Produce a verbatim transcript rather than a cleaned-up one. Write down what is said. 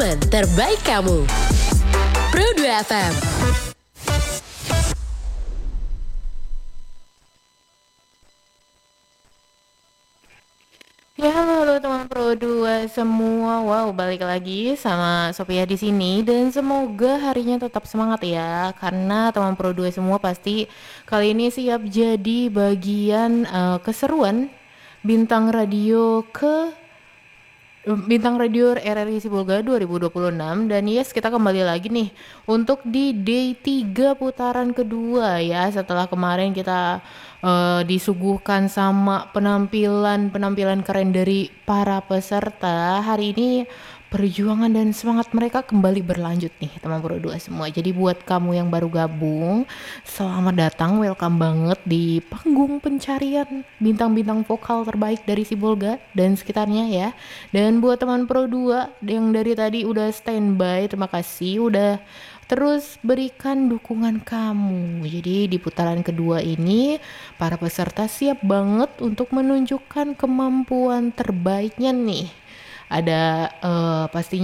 momen terbaik kamu. Pro dua F M. Ya, halo, halo teman Pro dua semua. Wow, balik lagi sama Sophia di sini dan semoga harinya tetap semangat ya. Karena teman Pro dua semua pasti kali ini siap jadi bagian eh, keseruan bintang radio ke Bintang Radio R R I Sibolga dua ribu dua puluh enam. Dan yes, kita kembali lagi nih untuk di day tiga putaran kedua ya. Setelah kemarin kita eh, disuguhkan sama penampilan-penampilan keren dari para peserta. Hari ini perjuangan dan semangat mereka kembali berlanjut nih teman Pro dua semua. Jadi buat kamu yang baru gabung, selamat datang, welcome banget di panggung pencarian bintang-bintang vokal terbaik dari Sibolga dan sekitarnya ya. Dan buat teman Pro dua yang dari tadi udah standby, terima kasih udah terus berikan dukungan kamu. Jadi di putaran kedua ini para peserta siap banget untuk menunjukkan kemampuan terbaiknya nih. Ada eh, pastinya